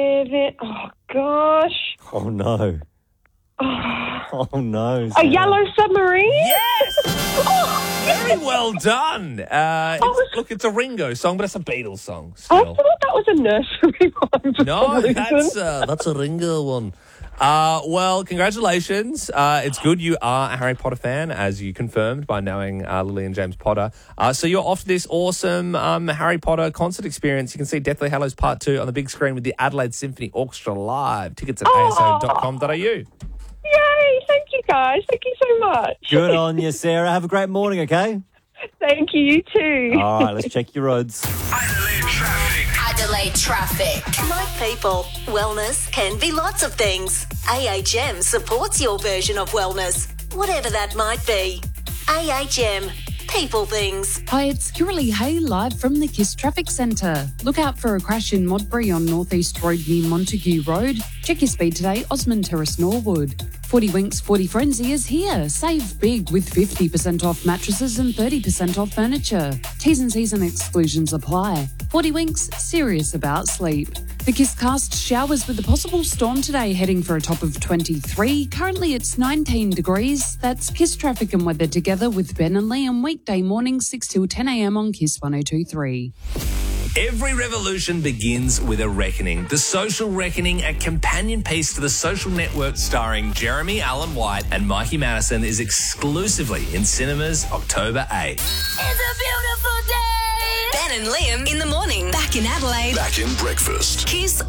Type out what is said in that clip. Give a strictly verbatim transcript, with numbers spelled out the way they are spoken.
Seven. Oh, gosh. Oh, no. Oh, Oh, no. a Sarah. yellow submarine? Yes! Oh, Very well done. Uh, Oh, it's, look, it's a Ringo song, but it's a Beatles song. I Still. thought that was a nursery one for No, some reason. that's uh, that's a Ringo one. Uh, well, congratulations. Uh, it's good you are a Harry Potter fan, as you confirmed by knowing uh, Lily and James Potter. Uh, so you're off to this awesome um, Harry Potter concert experience. You can see Deathly Hallows Part two on the big screen with the Adelaide Symphony Orchestra live. Tickets at Oh. a s o dot com dot a u. Yay, thank you guys. Thank you so much. Good on you, Sarah. Have a great morning, okay? Thank you, you too. All right, let's check your roads. Adelaide traffic. Adelaide traffic. Like people, wellness can be lots of things. A H M supports your version of wellness, whatever that might be. A H M. People things. Hi, it's Kiralee Hay live from the KISS Traffic Centre. Look out for a crash in Modbury on North East Road near Montague Road. Check your speed today, Osmond Terrace, Norwood. forty Winks, forty Frenzy is here. Save big with fifty percent off mattresses and thirty percent off furniture. T's and C's and exclusions apply. forty Winks, serious about sleep. The KISS cast showers with a possible storm today, heading for a top of twenty-three. Currently it's nineteen degrees. That's KISS traffic and weather together with Ben and Liam, weekday mornings six till ten a m on KISS one oh two point three. Every revolution begins with a reckoning. The Social Reckoning, a companion piece to The Social Network starring Jeremy Allen White and Mikey Madison, is exclusively in cinemas October eighth. It's a beautiful day. Ben and Liam in the morning. Back in Adelaide. Back in breakfast. KISS